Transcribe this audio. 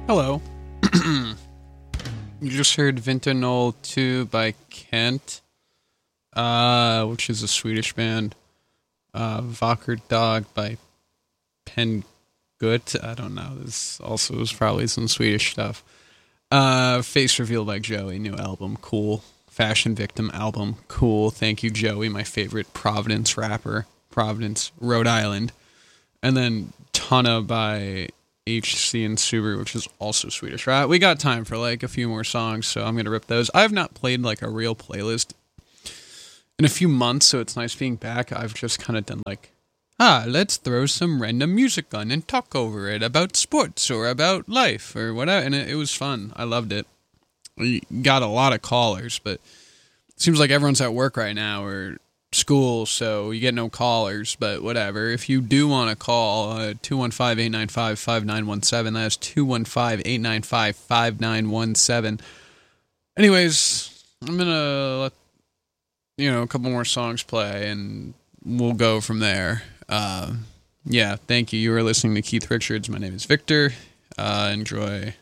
Hello. You just heard Vinternoll 2 by Kent, which is a Swedish band. Vacker Dog by Penn Gut. I don't know. This also is probably some Swedish stuff. Face Reveal by Joey. New album. Cool. Fashion Victim album. Cool. Thank you, Joey. My favorite Providence rapper. Providence, Rhode Island. And then Tana by HC and Subaru, which is also Swedish, right? We got time for like a few more songs, so I'm gonna rip those. I have not played like a real playlist in a few months, so it's nice being back. I've just kind of done like, let's throw some random music on and talk over it about sports or about life or whatever, and it was fun. I loved it. We got a lot of callers, but it seems like everyone's at work right now or school, so you get no callers, but whatever. If you do want to call, 215-895-5917. That's 215-895-5917. Anyways, I'm gonna let a couple more songs play, and we'll go from there. Thank you. You were listening to Keith Richards. My name is Victor. Enjoy